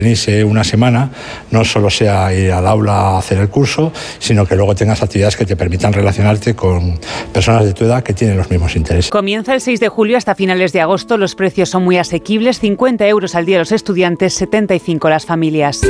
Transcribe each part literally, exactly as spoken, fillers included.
venirse una semana, no solo sea ir al aula a hacer el curso, sino que luego tengas actividades que te permitan relacionarte con personas de tu edad que tienen los mismos intereses. Comienza el seis de julio hasta finales de agosto. Los precios son muy asequibles, cincuenta euros al día los estudiantes, setenta y cinco las familias.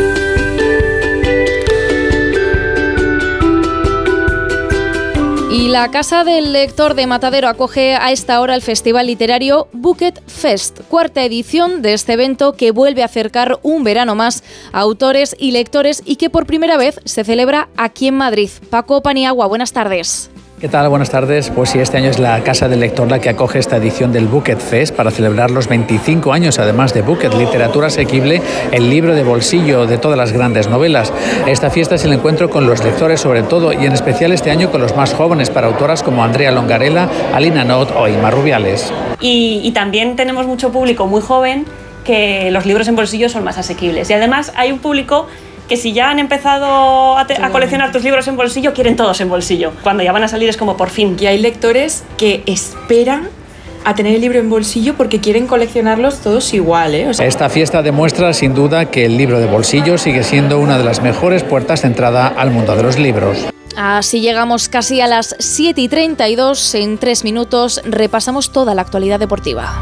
Y la Casa del Lector de Matadero acoge a esta hora el festival literario Bucket Fest, cuarta edición de este evento que vuelve a acercar un verano más a autores y lectores y que por primera vez se celebra aquí en Madrid. Paco Paniagua, buenas tardes. ¿Qué tal? Buenas tardes. Pues sí, este año es la Casa del Lector la que acoge esta edición del Bucket Fest para celebrar los veinticinco años, además de Bucket, literatura asequible, el libro de bolsillo de todas las grandes novelas. Esta fiesta es el encuentro con los lectores sobre todo y en especial este año con los más jóvenes para autoras como Andrea Longarella, Alina Not o Inma Rubiales. Y, y también tenemos mucho público muy joven que los libros en bolsillo son más asequibles. Y además hay un público que si ya han empezado a, te, a coleccionar tus libros en bolsillo, quieren todos en bolsillo. Cuando ya van a salir es como por fin. Y hay lectores que esperan a tener el libro en bolsillo porque quieren coleccionarlos todos igual, ¿eh? O sea... Esta fiesta demuestra sin duda que el libro de bolsillo sigue siendo una de las mejores puertas de entrada al mundo de los libros. Así llegamos casi a las siete y treinta y dos. En tres minutos repasamos toda la actualidad deportiva.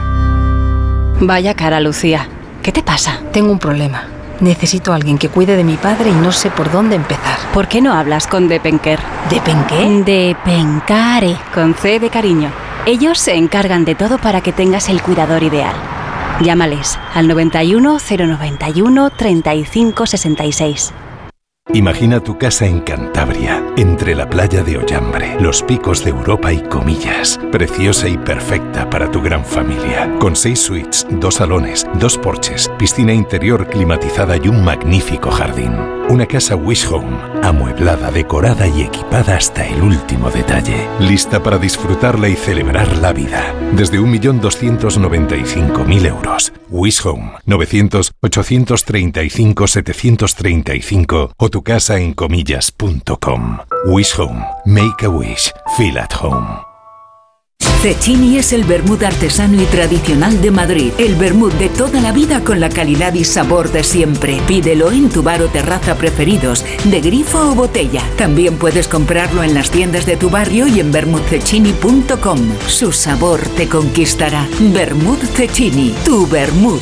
Vaya cara, Lucía. ¿Qué te pasa? Tengo un problema. Necesito a alguien que cuide de mi padre y no sé por dónde empezar. ¿Por qué no hablas con Depenker? ¿Depenqué? Depencare, con C de cariño. Ellos se encargan de todo para que tengas el cuidador ideal. Llámales al noventa y uno, cero noventa y uno, treinta y cinco sesenta y seis. Imagina tu casa en Cantabria, entre la playa de Ollambre, los picos de Europa y Comillas. Preciosa y perfecta para tu gran familia. Con seis suites, dos salones, dos porches, piscina interior climatizada y un magnífico jardín. Una casa Wish Home, amueblada, decorada y equipada hasta el último detalle. Lista para disfrutarla y celebrar la vida. Desde un millón doscientos noventa y cinco mil euros. Wish Home, novecientos, ochocientos treinta y cinco, setecientos treinta y cinco o tu casa en comillas punto com. Wish Home. Make a wish. Feel at home. Cecchini es el vermut artesano y tradicional de Madrid. El vermut de toda la vida con la calidad y sabor de siempre. Pídelo en tu bar o terraza preferidos, de grifo o botella. También puedes comprarlo en las tiendas de tu barrio y en vermut cecchini punto com. Su sabor te conquistará. Vermut Cecchini, tu vermut.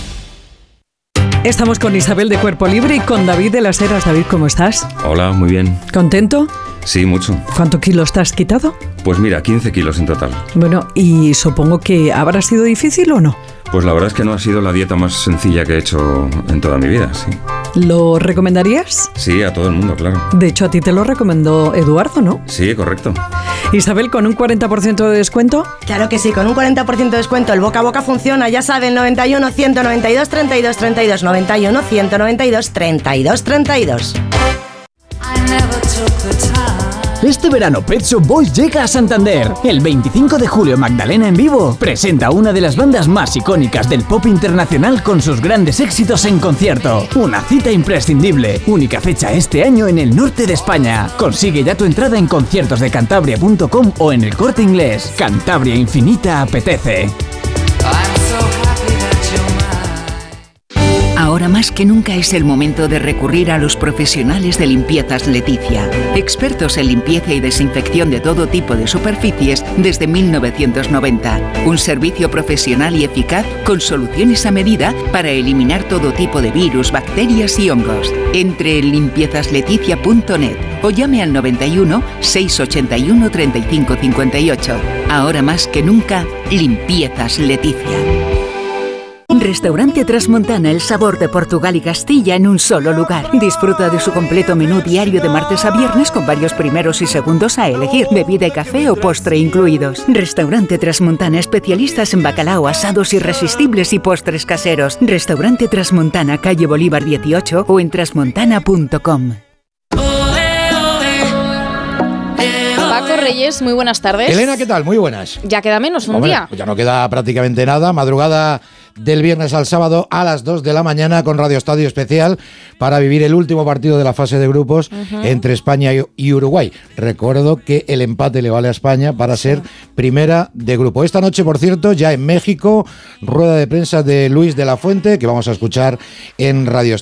Estamos con Isabel de Cuerpo Libre y con David de las Heras. David, ¿cómo estás? Hola, muy bien. ¿Contento? Sí, mucho. ¿Cuántos kilos te has quitado? Pues mira, quince kilos en total. Bueno, y supongo que habrá sido difícil ¿o no? Pues la verdad es que no ha sido la dieta más sencilla que he hecho en toda mi vida, sí. ¿Lo recomendarías? Sí, a todo el mundo, claro. De hecho, a ti te lo recomendó Eduardo, ¿no? Sí, correcto. Isabel, ¿con un cuarenta por ciento de descuento? Claro que sí, con un cuarenta por ciento de descuento. El boca a boca funciona, ya saben, noventa y uno, ciento noventa y dos, treinta y dos, treinta y dos, noventa y uno, ciento noventa y dos, treinta y dos, treinta y dos. Este verano Pet Shop Boys llega a Santander. El veinticinco de julio Magdalena en vivo presenta una de las bandas más icónicas del pop internacional con sus grandes éxitos en concierto. Una cita imprescindible. Única fecha este año en el norte de España. Consigue ya tu entrada en conciertos de cantabria punto com o en El Corte Inglés. Cantabria Infinita apetece. Ahora más que nunca es el momento de recurrir a los profesionales de Limpiezas Leticia. Expertos en limpieza y desinfección de todo tipo de superficies desde mil novecientos noventa. Un servicio profesional y eficaz con soluciones a medida para eliminar todo tipo de virus, bacterias y hongos. Entre en limpiezas leticia punto net o llame al noventa y uno, seiscientos ochenta y uno, treinta y cinco cincuenta y ocho. Ahora más que nunca, Limpiezas Leticia. Restaurante Trasmontana, el sabor de Portugal y Castilla en un solo lugar. Disfruta de su completo menú diario de martes a viernes con varios primeros y segundos a elegir, bebida y café o postre incluidos. Restaurante Trasmontana, especialistas en bacalao, asados irresistibles y postres caseros. Restaurante Trasmontana, calle Bolívar dieciocho o en trasmontana punto com. Paco Reyes, muy buenas tardes. Elena, ¿qué tal? Muy buenas. Ya queda menos un Hombre, día. Pues ya no queda prácticamente nada. Madrugada del viernes al sábado a las dos de la mañana con Radio Estadio Especial para vivir el último partido de la fase de grupos uh-huh. entre España y Uruguay. Recuerdo que el empate le vale a España para ser primera de grupo. Esta noche, por cierto, ya en México, rueda de prensa de Luis de la Fuente, que vamos a escuchar en Radio Estadio.